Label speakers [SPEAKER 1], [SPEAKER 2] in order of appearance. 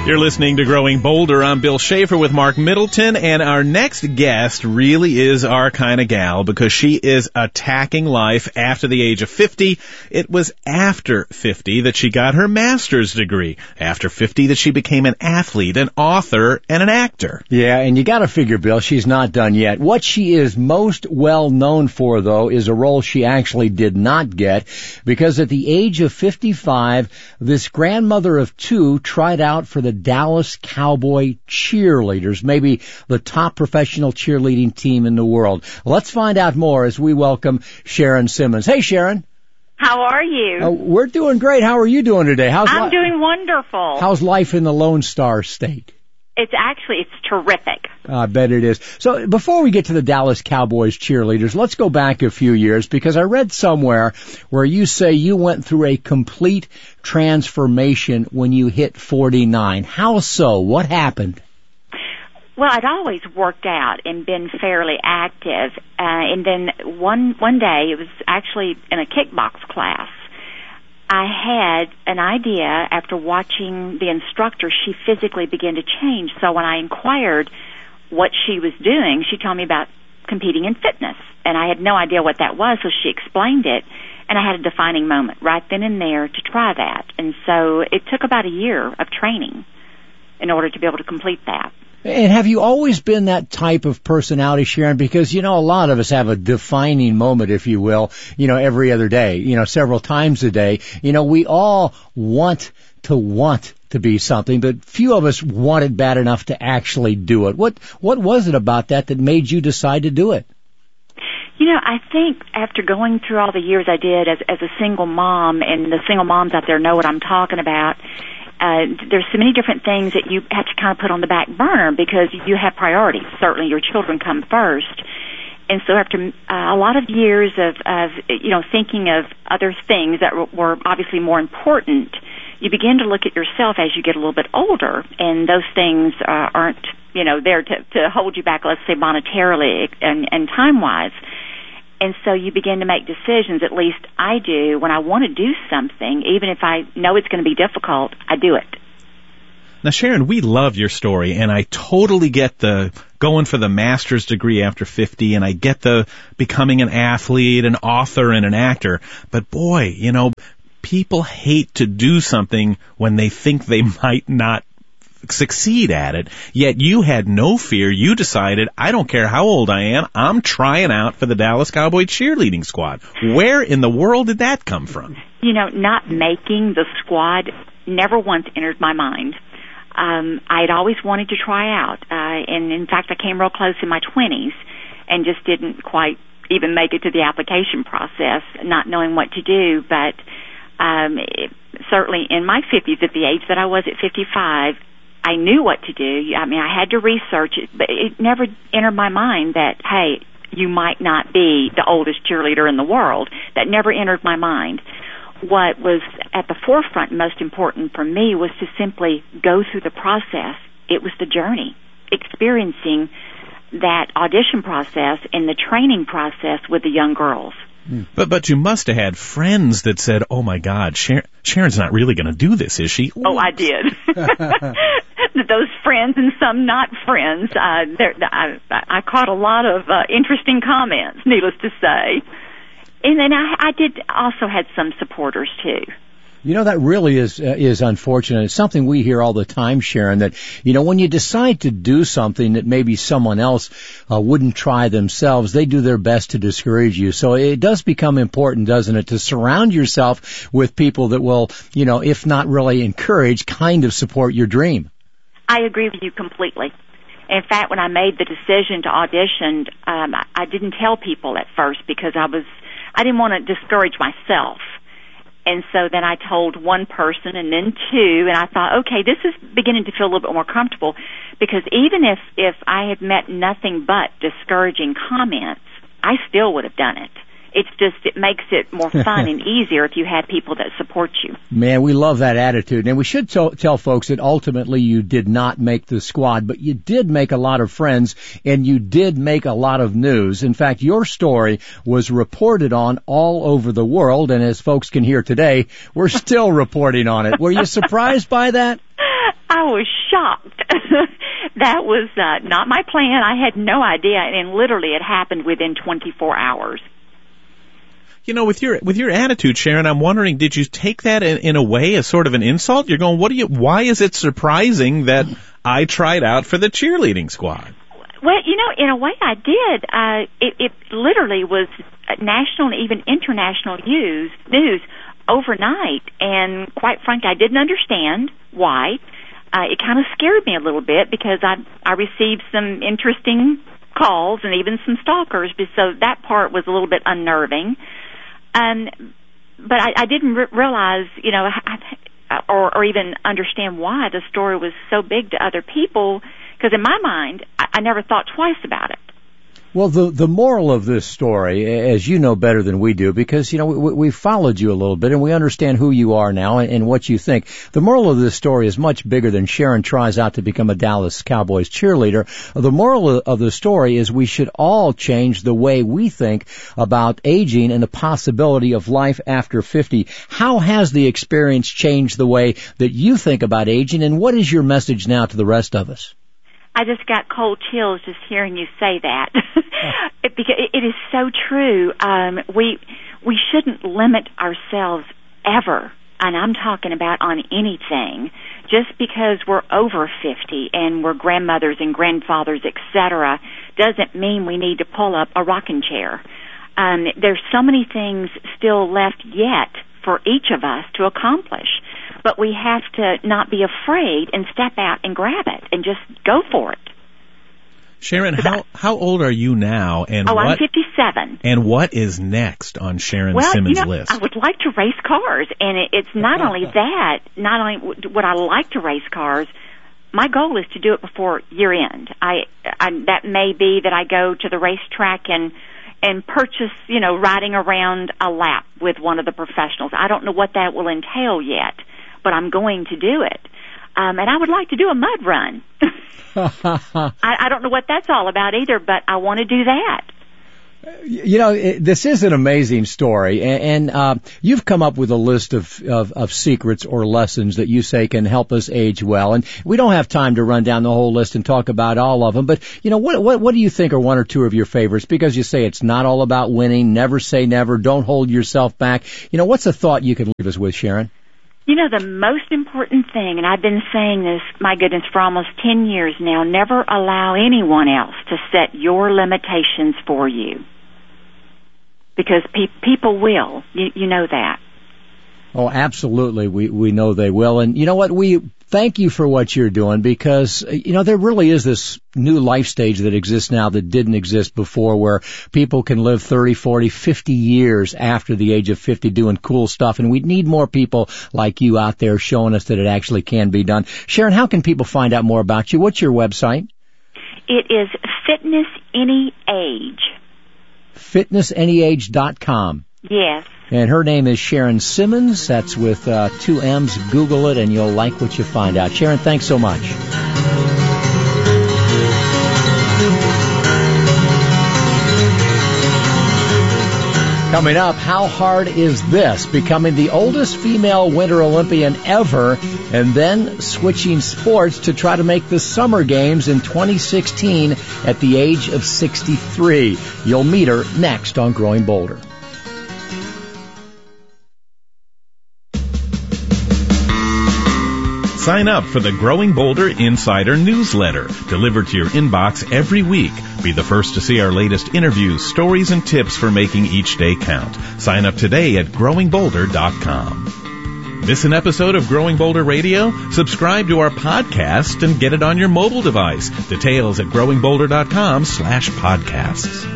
[SPEAKER 1] You're listening to Growing Bolder. I'm Bill Schaefer with Mark Middleton, and our next guest really is our kind of gal because she is attacking life after the age of 50. It was after 50 that she got her master's degree. After 50 that she became an athlete, an author, and an actor.
[SPEAKER 2] Yeah, and you gotta figure, Bill, she's not done yet. What she is most well known for, though, is a role she actually did not get, because at the age of 55, this grandmother of two tried out for the Dallas Cowboy Cheerleaders, maybe the top professional cheerleading team in the world. Let's find out more as we welcome Sharon Simmons. Hey, Sharon.
[SPEAKER 3] How are you?
[SPEAKER 2] We're doing great. How are you doing today?
[SPEAKER 3] I'm doing wonderful.
[SPEAKER 2] How's life in the Lone Star State?
[SPEAKER 3] It's terrific.
[SPEAKER 2] I bet it is. So before we get to the Dallas Cowboys cheerleaders, let's go back a few years, because I read somewhere where you say you went through a complete transformation when you hit 49. How so? What happened?
[SPEAKER 3] Well, I'd always worked out and been fairly active. And then one day, it was actually in a kickbox class, I had an idea after watching the instructor. She physically began to change. So when I inquired what she was doing, she told me about competing in fitness. And I had no idea what that was, so she explained it. And I had a defining moment right then and there to try that. And so it took about a year of training in order to be able to complete that.
[SPEAKER 2] And have you always been that type of personality, Sharon? Because, a lot of us have a defining moment, if you will, every other day, several times a day. We all want to be something, but few of us want it bad enough to actually do it. What was it about that made you decide to do it?
[SPEAKER 3] I think after going through all the years I did as a single mom, and the single moms out there know what I'm talking about, there's so many different things that you have to kind of put on the back burner because you have priorities. Certainly your children come first. And so after a lot of years of thinking of other things that were obviously more important, you begin to look at yourself as you get a little bit older, and those things aren't, there to hold you back, let's say monetarily and time-wise. And so you begin to make decisions, at least I do, when I want to do something, even if I know it's going to be difficult, I do it.
[SPEAKER 1] Now, Sharon, we love your story, and I totally get the going for the master's degree after 50, and I get the becoming an athlete, an author, and an actor. But boy, people hate to do something when they think they might not succeed at it, yet you had no fear. You decided, I don't care how old I am, I'm trying out for the Dallas Cowboy cheerleading squad. Where in the world did that come from?
[SPEAKER 3] Not making the squad never once entered my mind. I'd always wanted to try out, and in fact I came real close in my 20s and just didn't quite even make it to the application process, not knowing what to do. But certainly in my 50s, at the age that I was at 55, I knew what to do. I had to research it, but it never entered my mind that, hey, you might not be the oldest cheerleader in the world. That never entered my mind. What was at the forefront, most important for me, was to simply go through the process. It was the journey, experiencing that audition process and the training process with the young girls.
[SPEAKER 1] But you must have had friends that said, oh, my God, Sharon's not really going to do this, is she?
[SPEAKER 3] Oh, I did. Those friends and some not friends. I caught a lot of interesting comments, needless to say. And then I did also had some supporters, too.
[SPEAKER 2] That really is unfortunate. It's something we hear all the time, Sharon, that, when you decide to do something that maybe someone else wouldn't try themselves, they do their best to discourage you. So it does become important, doesn't it, to surround yourself with people that will, if not really encourage, kind of support your dream.
[SPEAKER 3] I agree with you completely. In fact, when I made the decision to audition, I didn't tell people at first because I didn't want to discourage myself. And so then I told one person and then two, and I thought, okay, this is beginning to feel a little bit more comfortable, because even if I had met nothing but discouraging comments, I still would have done it. It's just, it makes it more fun and easier if you have people that support you.
[SPEAKER 2] Man, we love that attitude. And we should tell folks that ultimately you did not make the squad, but you did make a lot of friends and you did make a lot of news. In fact, your story was reported on all over the world, and as folks can hear today, we're still reporting on it. Were you surprised by that?
[SPEAKER 3] I was shocked. That was not my plan. I had no idea, and literally it happened within 24 hours.
[SPEAKER 1] You know, with your attitude, Sharon, I'm wondering, did you take that in a way as sort of an insult? You're going, why is it surprising that I tried out for the cheerleading squad?
[SPEAKER 3] Well, you know, in a way I did. It literally was national and even international news overnight, and quite frankly, I didn't understand why. It kind of scared me a little bit because I received some interesting calls and even some stalkers, so that part was a little bit unnerving. But I didn't realize, you know, or even understand why the story was so big to other people, because in my mind, I never thought twice about it.
[SPEAKER 2] Well, the moral of this story, as you know better than we do, because, you know, we followed you a little bit and we understand who you are now and what you think. The moral of this story is much bigger than Sharon tries out to become a Dallas Cowboys cheerleader. The moral of the story is we should all change the way we think about aging and the possibility of life after 50. How has the experience changed the way that you think about aging, and what is your message now to the rest of us?
[SPEAKER 3] I just got cold chills just hearing you say that. Because it is so true. We shouldn't limit ourselves ever, and I'm talking about on anything, just because we're over 50 and we're grandmothers and grandfathers, etc., doesn't mean we need to pull up a rocking chair. There's so many things still left yet for each of us to accomplish. But we have to not be afraid and step out and grab it and just go for it.
[SPEAKER 1] Sharon, how old are you now? And
[SPEAKER 3] I'm 57.
[SPEAKER 1] And what is next on Sharon Simmons' list?
[SPEAKER 3] I would like to race cars, and it's not only that, not only would I like to race cars, my goal is to do it before year end. That may be that I go to the racetrack and purchase, you know, riding around a lap with one of the professionals. I don't know what that will entail yet, but I'm going to do it. And I would like to do a mud run. I don't know what that's all about either, but I want to do that.
[SPEAKER 2] You know, this is an amazing story, and you've come up with a list of secrets or lessons that you say can help us age well. And we don't have time to run down the whole list and talk about all of them, but, you know, what do you think are one or two of your favorites? Because you say it's not all about winning, never say never, don't hold yourself back. You know, what's a thought you can leave us with, Sharon?
[SPEAKER 3] You know, the most important thing, and I've been saying this, my goodness, for almost 10 years now, never allow anyone else to set your limitations for you. Because people will. You know that.
[SPEAKER 2] Oh, absolutely. We know they will. And you know what? We thank you for what you're doing, because, you know, there really is this new life stage that exists now that didn't exist before, where people can live 30, 40, 50 years after the age of 50 doing cool stuff. And we need more people like you out there showing us that it actually can be done. Sharon, how can people find out more about you? What's your website? It is
[SPEAKER 3] Fitness Any Age.
[SPEAKER 2] FitnessAnyAge.com.
[SPEAKER 3] Yes.
[SPEAKER 2] And her name is Sharon Simmons. That's with 2 M's. Google it, and you'll like what you find out. Sharon, thanks so much. Coming up, how hard is this? Becoming the oldest female Winter Olympian ever, and then switching sports to try to make the Summer Games in 2016 at the age of 63. You'll meet her next on Growing Bolder.
[SPEAKER 1] Sign up for the Growing Bolder Insider newsletter, delivered to your inbox every week. Be the first to see our latest interviews, stories, and tips for making each day count. Sign up today at growingbolder.com. Miss an episode of Growing Bolder Radio? Subscribe to our podcast and get it on your mobile device. Details at growingbolder.com/podcasts.